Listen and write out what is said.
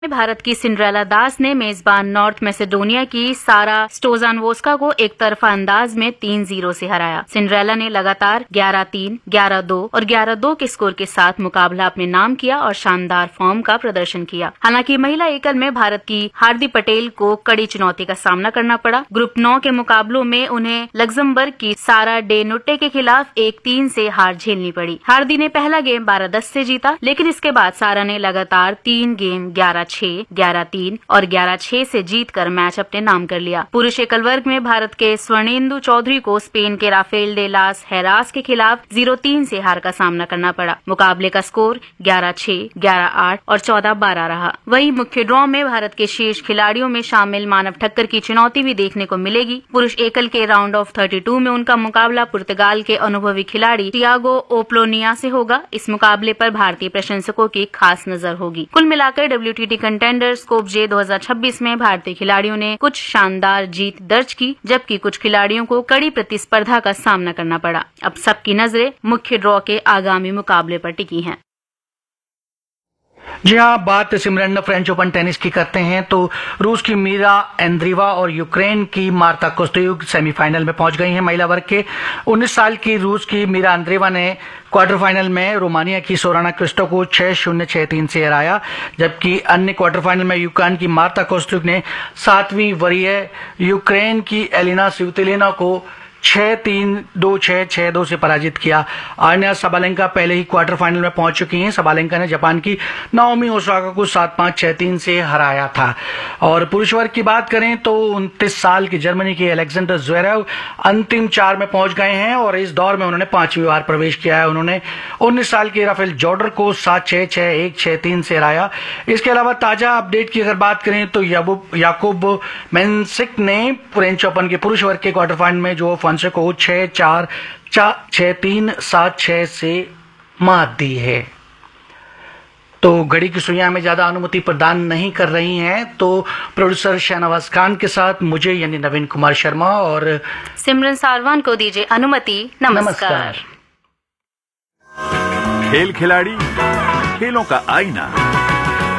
भारत की सिंड्रेला दास ने मेजबान नॉर्थ मैसेडोनिया की सारा स्टोजानवोस्का को एक तरफा अंदाज में 3-0 से हराया। सिंड्रेला ने लगातार 11-3, 11-2 और 11-2 के स्कोर के साथ मुकाबला अपने नाम किया और शानदार फॉर्म का प्रदर्शन किया। हालांकि महिला एकल में भारत की हार्दी पटेल को कड़ी चुनौती का सामना करना पड़ा। ग्रुप 9 के मुकाबलों में उन्हें लग्जमबर्ग की सारा डे नुट्टे के खिलाफ 1-3 से हार झेलनी पड़ी। हार्दी ने पहला गेम 12-10 से जीता, लेकिन इसके बाद सारा ने लगातार 3 गेम 11-6, 11-3 और 11-6 से जीतकर मैच अपने नाम कर लिया। पुरुष एकल वर्ग में भारत के स्वर्णेंदु चौधरी को स्पेन के राफेल डे लास हेरास के खिलाफ 0-3 से हार का सामना करना पड़ा। मुकाबले का स्कोर 11-6, 11-8 और 14-12 रहा। वहीं मुख्य ड्रॉ में भारत के शीर्ष खिलाड़ियों में शामिल मानव ठक्कर की चुनौती भी देखने को मिलेगी। पुरुष एकल के राउंड ऑफ 32 में उनका मुकाबला पुर्तगाल के अनुभवी खिलाड़ी टियागो ओप्लोनिया से होगा। इस मुकाबले पर भारतीय प्रशंसकों की खास नजर होगी। कुल मिलाकर WTT कंटेंडर स्कोप जे 2026 में भारतीय खिलाड़ियों ने कुछ शानदार जीत दर्ज की, जबकि कुछ खिलाड़ियों को कड़ी प्रतिस्पर्धा का सामना करना पड़ा। अब सबकी नजरें मुख्य ड्रॉ के आगामी मुकाबले पर टिकी हैं। जी हाँ, बात सिमरन फ्रेंच ओपन टेनिस की करते हैं तो रूस की मीरा एंद्रीवा और यूक्रेन की मार्ता कोस्त्यूक सेमीफाइनल में पहुंच गई हैं। महिला वर्ग के 19 साल की रूस की मीरा एंद्रीवा ने क्वार्टर फाइनल में रोमानिया की सोराना क्रिस्टो को 6-0, 6-3 से हराया, जबकि अन्य क्वार्टर फाइनल में यूक्रेन की मार्ता कोस्त्यूक ने 7वीं वरीय यूक्रेन की एलिना स्वितोलिना को 6-3, 2-6, 6-2 से पराजित किया। आर्या साबालेंका पहले ही क्वार्टर फाइनल में पहुंच चुकी हैं। साबालेंका ने जापान की नाओमी ओसाका को 7-5, 6-3 से हराया था। और पुरुष वर्ग की बात करें तो 29 साल की जर्मनी के अलेक्जेंडर ज़्वेरेव अंतिम 4 में पहुंच गए हैं और इस दौर में उन्होंने 5वीं बार प्रवेश किया है। उन्होंने 19 साल के राफेल जॉर्डर को 7-6, 6-1, 6-3 से हराया। इसके अलावा ताजा अपडेट की अगर बात करें तो याकूब मेंसिक ने फ्रेंच ओपन के पुरुष वर्ग के क्वार्टर फाइनल में जो फ्रांस को 6-4, 6-3, 7-6 से मात दी है। तो घड़ी की सुइयां में ज्यादा अनुमति प्रदान नहीं कर रही हैं, तो प्रोड्यूसर शहनवाज खान के साथ मुझे यानी नवीन कुमार शर्मा और सिमरन सारवान को दीजिए अनुमति। नमस्कार। खेल खिलाड़ी, खेलों का आईना।